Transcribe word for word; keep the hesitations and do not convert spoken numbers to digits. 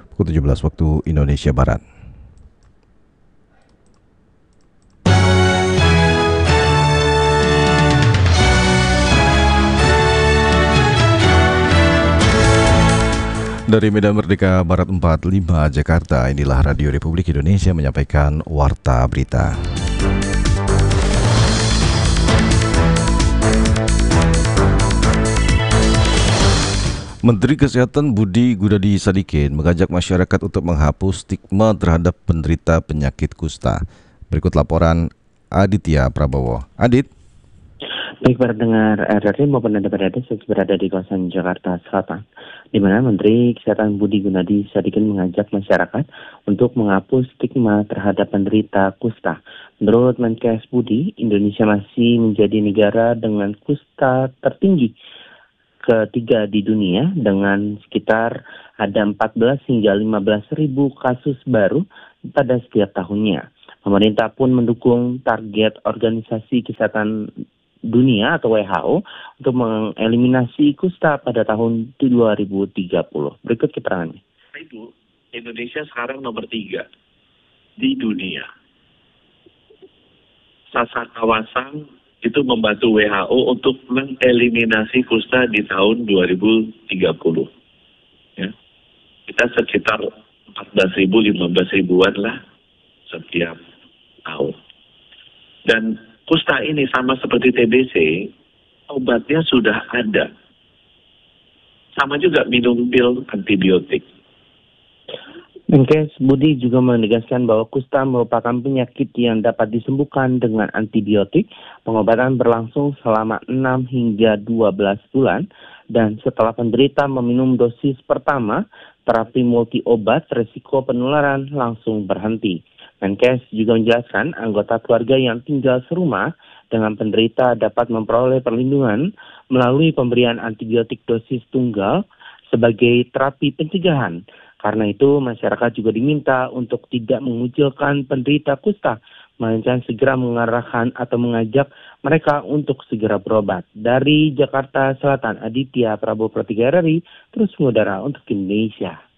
pukul tujuh belas waktu Indonesia Barat. Dari Medan Merdeka Barat empat puluh lima Jakarta, inilah Radio Republik Indonesia menyampaikan Warta Berita. Menteri Kesehatan Budi Gunadi Sadikin mengajak masyarakat untuk menghapus stigma terhadap penderita penyakit kusta. Berikut laporan Aditya Prabowo. Adit. Baik para pendengar R R I maupun Anda berada berada di kawasan Jakarta Selatan, di mana Menteri Kesehatan Budi Gunadi Sadikin mengajak masyarakat untuk menghapus stigma terhadap penderita kusta. Menurut Menkes Budi, Indonesia masih menjadi negara dengan kusta tertinggi ketiga di dunia dengan sekitar ada empat belas hingga lima belas ribu kasus baru pada setiap tahunnya. Pemerintah pun mendukung target Organisasi Kesehatan Dunia atau W H O untuk mengeliminasi kusta pada tahun dua ribu tiga puluh. Berikut keterangannya. Ibu, Indonesia sekarang nomor tiga di dunia. Sasa kawasan itu membantu W H O untuk mengeliminasi kusta di tahun dua ribu tiga puluh. Ya. Kita sekitar empat belas ribu, lima belas ribuan lah setiap tahun. Dan kusta ini sama seperti T B C, obatnya sudah ada. Sama juga minum pil antibiotik. Menkes Budi juga menegaskan bahwa kusta merupakan penyakit yang dapat disembuhkan dengan antibiotik. Pengobatan berlangsung selama enam hingga dua belas bulan. Dan setelah penderita meminum dosis pertama, terapi multi obat resiko penularan langsung berhenti. Menkes juga menjelaskan anggota keluarga yang tinggal serumah dengan penderita dapat memperoleh perlindungan melalui pemberian antibiotik dosis tunggal sebagai terapi pencegahan. Karena itu, masyarakat juga diminta untuk tidak mengucilkan penderita kusta, melainkan segera mengarahkan atau mengajak mereka untuk segera berobat. Dari Jakarta Selatan, Aditya Prabowo, R R I, terus mengudara untuk Indonesia.